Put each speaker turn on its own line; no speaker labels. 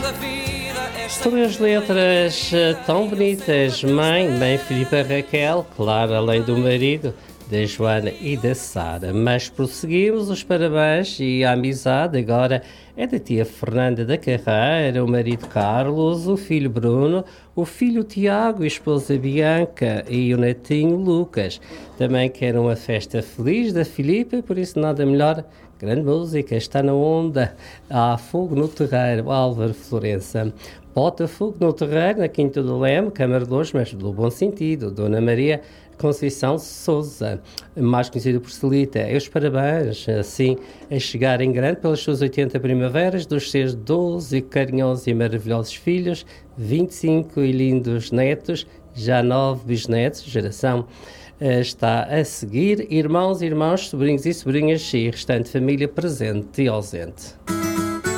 Sobre as letras tão bonitas, mãe Filipa Raquel, claro, além do marido, da Joana e da Sara. Mas prosseguimos os parabéns e a amizade agora é da tia Fernanda da Carreira, o marido Carlos, o filho Bruno, o filho Tiago, a esposa Bianca e o netinho Lucas. Também querem uma festa feliz da Filipa, por isso nada melhor. Grande música, está na onda. Há fogo no terreiro, Álvaro Florença. Bota fogo no terreiro, na Quinta do Leme, Câmara de Lourdes, mas no bom sentido. Dona Maria Conceição Souza, mais conhecida por Celita. Os parabéns, assim, a chegar em grande pelas suas 80 primaveras, dos seus 12 carinhosos e maravilhosos filhos, 25 e lindos netos, já 9 bisnetos, geração está a seguir, irmãos, sobrinhos e sobrinhas e restante família presente e ausente.